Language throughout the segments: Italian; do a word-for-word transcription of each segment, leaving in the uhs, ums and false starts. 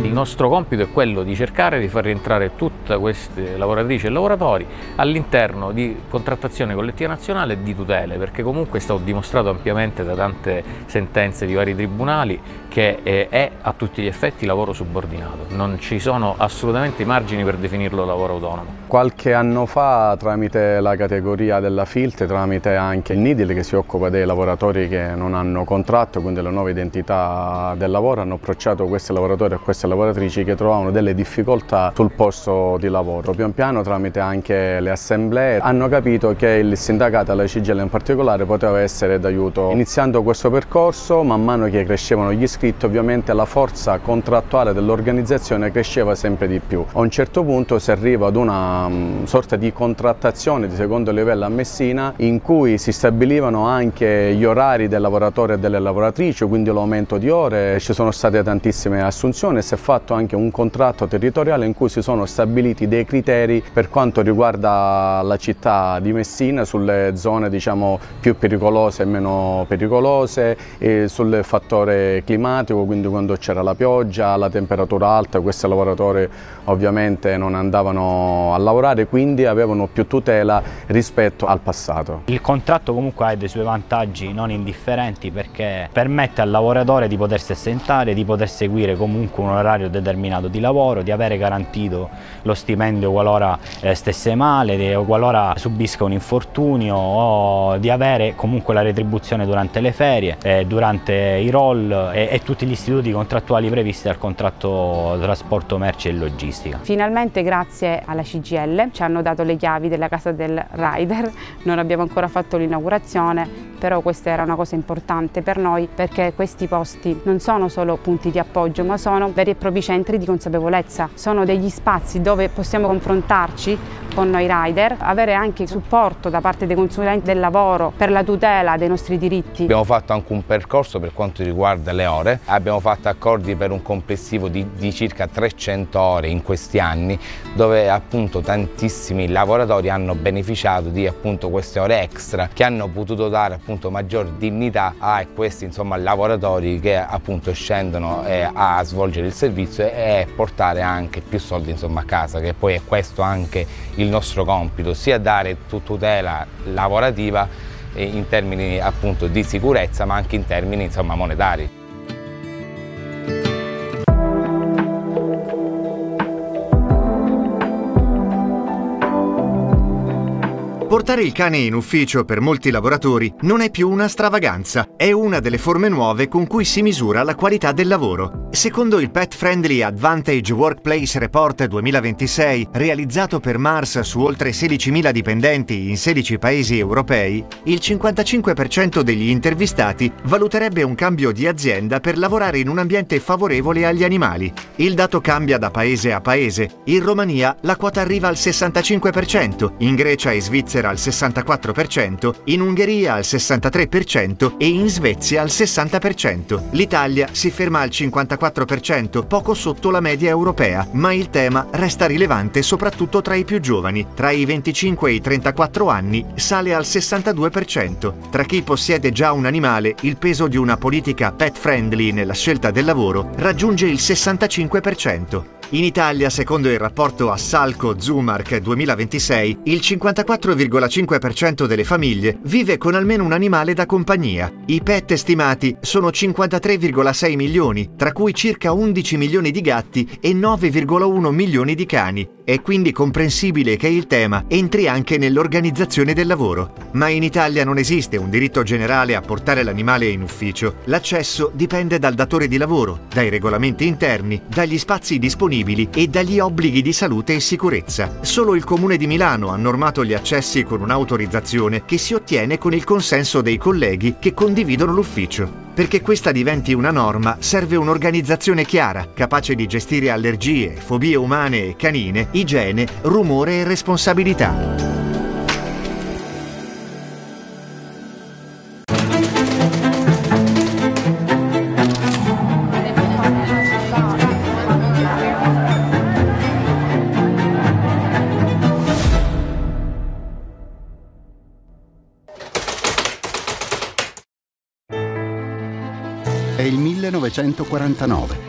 Il nostro compito è quello di cercare di far rientrare tutte queste lavoratrici e lavoratori all'interno di contrattazione collettiva nazionale e di tutele, perché comunque è stato dimostrato ampiamente da tante sentenze di vari tribunali che è a tutti gli effetti lavoro subordinato, non ci sono assolutamente margini per definirlo lavoro autonomo. Qualche anno fa, tramite la categoria della FILT, tramite anche il NIDIL che si occupa dei lavoratori che non hanno contratto, quindi la nuova identità del lavoro, hanno approcciato questi lavoratori e queste lavoratrici che trovavano delle difficoltà sul posto di lavoro. Pian piano, tramite anche le assemblee, hanno capito che il sindacato, la C G I L in particolare, poteva essere d'aiuto. Iniziando questo percorso, man mano che crescevano gli iscritti, ovviamente la forza contrattuale dell'organizzazione cresceva sempre di più. A un certo punto si arriva ad una um, sorta di contrattazione di secondo livello a Messina, in cui si stabilivano anche gli orari del lavoratore e delle lavoratrici, quindi l'aumento di ore, ci sono state tantissime assunzioni e si è fatto anche un contratto territoriale in cui si sono stabiliti dei criteri per quanto riguarda la città di Messina, sulle zone diciamo più pericolose e meno pericolose, e sul fattore climatico, quindi quando c'era la pioggia, la temperatura alta, questi lavoratori ovviamente non andavano a lavorare, quindi avevano più tutela rispetto al passato. Il contratto comunque ha dei suoi vantaggi non indifferenti, perché permette al lavoratore di potersi assentare, di poter seguire comunque un orario determinato di lavoro, di avere garantito lo stipendio qualora eh, stesse male, o qualora subisca un infortunio, o di avere comunque la retribuzione durante le ferie, eh, durante i roll e, e tutti gli istituti contrattuali previsti dal contratto trasporto merci e logistica. Finalmente, grazie alla C G I L, ci hanno dato le chiavi della casa del rider. Non abbiamo ancora fatto l'inaugurazione, però questa era una cosa importante per noi, perché questi posti non sono solo punti di appoggio, ma sono veri e propri centri di consapevolezza, sono degli spazi dove possiamo confrontarci con noi rider, avere anche supporto da parte dei consulenti del lavoro per la tutela dei nostri diritti. Abbiamo fatto anche un percorso per quanto riguarda le ore, abbiamo fatto accordi per un complessivo di, di circa trecento ore in questi anni, dove appunto tantissimi lavoratori hanno beneficiato di appunto queste ore extra che hanno potuto dare appunto maggior dignità a questi insomma lavoratori che appunto scendono eh, a svolgere il servizio e portare anche più soldi insomma a casa, che poi è questo anche il nostro compito, sia dare tutela lavorativa in termini appunto di sicurezza, ma anche in termini insomma monetari. Portare il cane in ufficio per molti lavoratori non è più una stravaganza, è una delle forme nuove con cui si misura la qualità del lavoro. Secondo il Pet Friendly Advantage Workplace Report duemilaventisei, realizzato per Mars su oltre sedicimila dipendenti in sedici paesi europei, il cinquantacinque per cento degli intervistati valuterebbe un cambio di azienda per lavorare in un ambiente favorevole agli animali. Il dato cambia da paese a paese. In Romania la quota arriva al sessantacinque per cento, in Grecia e Svizzera al sessantaquattro per cento, in Ungheria al sessantatré per cento e in Svezia al sessanta per cento. L'Italia si ferma al cinquantaquattro per cento, poco sotto la media europea, ma il tema resta rilevante soprattutto tra i più giovani. Tra i venticinque e i trentaquattro anni sale al sessantadue per cento. Tra chi possiede già un animale, il peso di una politica pet friendly nella scelta del lavoro raggiunge il sessantacinque per cento. In Italia, secondo il rapporto Assalco Zumark duemilaventisei, il cinquantaquattro virgola cinque per cento delle famiglie vive con almeno un animale da compagnia. I pet stimati sono cinquantatré virgola sei milioni, tra cui circa undici milioni di gatti e nove virgola uno milioni di cani. È quindi comprensibile che il tema entri anche nell'organizzazione del lavoro. Ma in Italia non esiste un diritto generale a portare l'animale in ufficio. L'accesso dipende dal datore di lavoro, dai regolamenti interni, dagli spazi disponibili e dagli obblighi di salute e sicurezza. Solo il Comune di Milano ha normato gli accessi con un'autorizzazione che si ottiene con il consenso dei colleghi che condividono l'ufficio. Perché questa diventi una norma serve un'organizzazione chiara, capace di gestire allergie, fobie umane e canine, igiene, rumore e responsabilità. È il millenovecentoquarantanove.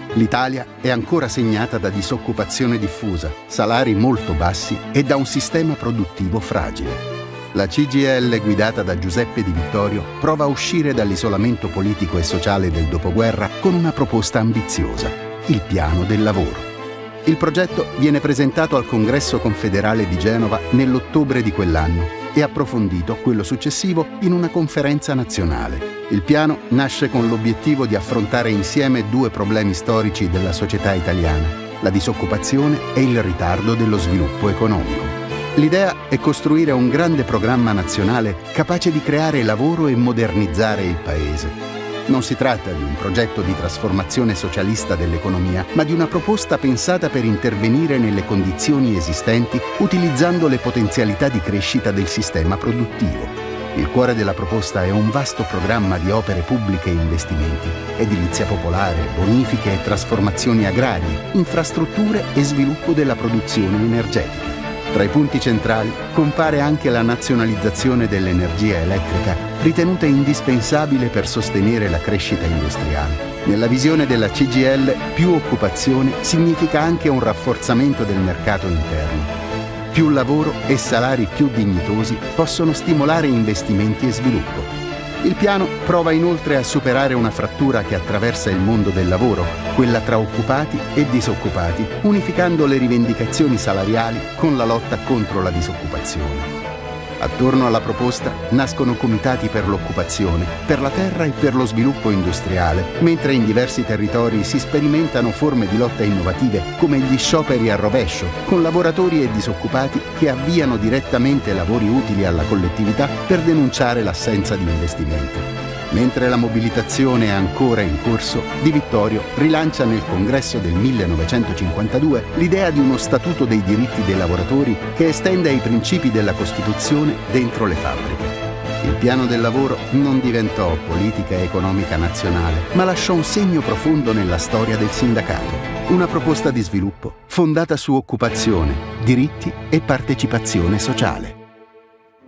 L'Italia è ancora segnata da disoccupazione diffusa, salari molto bassi e da un sistema produttivo fragile. La C G I L, guidata da Giuseppe Di Vittorio, prova a uscire dall'isolamento politico e sociale del dopoguerra con una proposta ambiziosa: il piano del lavoro. Il progetto viene presentato al Congresso Confederale di Genova nell'ottobre di quell'anno e approfondito quello successivo in una conferenza nazionale. Il piano nasce con l'obiettivo di affrontare insieme due problemi storici della società italiana: la disoccupazione e il ritardo dello sviluppo economico. L'idea è costruire un grande programma nazionale capace di creare lavoro e modernizzare il Paese. Non si tratta di un progetto di trasformazione socialista dell'economia, ma di una proposta pensata per intervenire nelle condizioni esistenti utilizzando le potenzialità di crescita del sistema produttivo. Il cuore della proposta è un vasto programma di opere pubbliche e investimenti, edilizia popolare, bonifiche e trasformazioni agrarie, infrastrutture e sviluppo della produzione energetica. Tra i punti centrali compare anche la nazionalizzazione dell'energia elettrica, ritenuta indispensabile per sostenere la crescita industriale. Nella visione della C G I L, più occupazione significa anche un rafforzamento del mercato interno. Più lavoro e salari più dignitosi possono stimolare investimenti e sviluppo. Il piano prova inoltre a superare una frattura che attraversa il mondo del lavoro, quella tra occupati e disoccupati, unificando le rivendicazioni salariali con la lotta contro la disoccupazione. Attorno alla proposta nascono comitati per l'occupazione, per la terra e per lo sviluppo industriale, mentre in diversi territori si sperimentano forme di lotta innovative come gli scioperi a rovescio, con lavoratori e disoccupati che avviano direttamente lavori utili alla collettività per denunciare l'assenza di investimenti. Mentre la mobilitazione è ancora in corso, Di Vittorio rilancia nel congresso del millenovecentocinquantadue l'idea di uno statuto dei diritti dei lavoratori che estenda i principi della Costituzione dentro le fabbriche. Il piano del lavoro non diventò politica economica nazionale, ma lasciò un segno profondo nella storia del sindacato. Una proposta di sviluppo fondata su occupazione, diritti e partecipazione sociale.